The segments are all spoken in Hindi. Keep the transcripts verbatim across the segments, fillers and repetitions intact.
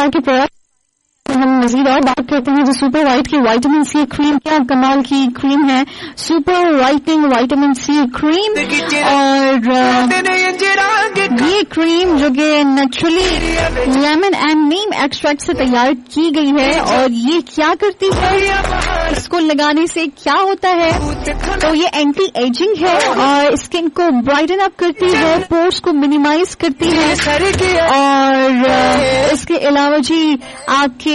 प्रकार के प्रोडक्ट हम मजीद और बात करते हैं। जो सुपर वाइट की विटामिन सी क्रीम, क्या कमाल की क्रीम है, super whitening vitamin C cream. और ये क्रीम जो कि naturally lemon and Neem extract से तैयार की गई है। और ये क्या करती है, इसको लगाने से क्या होता है, तो ये एंटी एजिंग है और स्किन को ब्राइटन अप करती है, पोर्स को मिनिमाइज करती है। और इसके अलावा जी आपके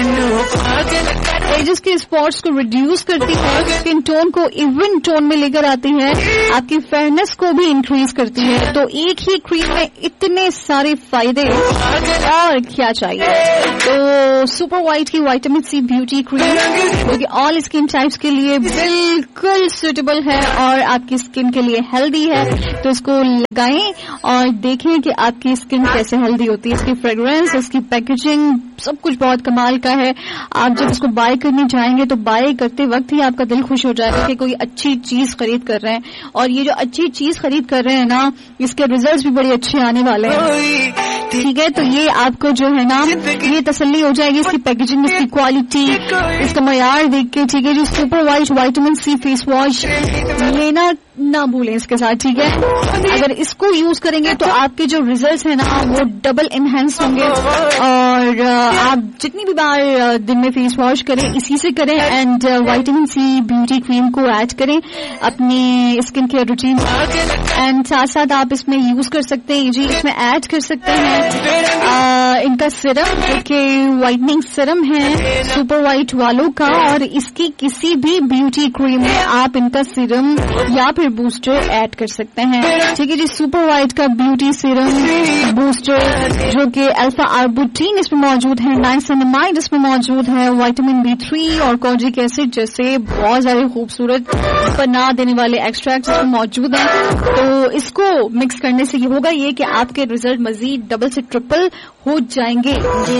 एजेस के स्पॉट्स को रिड्यूस करती है, स्किन टोन को इवन टोन में लेकर आती है, आपकी फेयरनेस को भी इंक्रीज करती है। तो एक ही क्रीम में इतने सारे फायदे, और क्या चाहिए। तो सुपर वाइट की विटामिन सी ब्यूटी क्रीम जो कि ऑल स्किन टाइप्स के लिए बिल्कुल सुटेबल है और आपकी स्किन के लिए हेल्दी है। तो इसको लगाएं और देखें कि आपकी स्किन कैसे हेल्दी होती है। इसकी फ्रेग्रेंस, इसकी पैकेजिंग, सब कुछ बहुत कमाल का है। आप जब इसको बाय करने जाएंगे तो बाय करते वक्त ही आपका दिल खुश हो जाएगा कि कोई अच्छी चीज खरीद कर रहे हैं। और ये जो अच्छी चीज खरीद कर रहे हैं ना, इसके रिजल्ट्स भी बड़े अच्छे आने वाले हैं। ठीक है, तो ये आपको जो है ना, ये तसल्ली हो जाएगी इसकी पैकेजिंग, इसकी क्वालिटी, इसका मयार देख के। ठीक है जी, super white vitamin C face wash लेना ना भूलें इसके साथ। ठीक है, अगर इसको यूज करेंगे तो आपके जो रिजल्ट्स है ना वो डबल इनहेंस होंगे। और आप जितनी भी बार दिन में फेस वॉश करें इसी से करें, and vitamin C beauty cream को ऐड करें अपनी स्किन केयर रूटीन। एंड साथ साथ आप इसमें यूज कर सकते हैं जी, इसमें ऐड कर सकते हैं आ, इनका सिरम जो कि वाइटनिंग सिरम है सुपर वाइट वालों का। और इसकी किसी भी ब्यूटी क्रीम में आप इनका सिरम या फिर बूस्टर ऐड कर सकते हैं। ठीक है जी, सुपर वाइट का ब्यूटी सीरम बूस्टर जो कि अल्फा आर्बुटीन इसमें मौजूद है, नाइसिनामाइड इसमें मौजूद है, विटामिन बी थ्री और कोजिक एसिड जैसे बहुत सारे खूबसूरत पनाह देने वाले एक्सट्रैक्ट इसमें मौजूद हैं। तो इसको मिक्स करने से ये होगा ये कि आपके रिजल्ट मजीद डबल से ट्रिपल हो जाएंगे। जी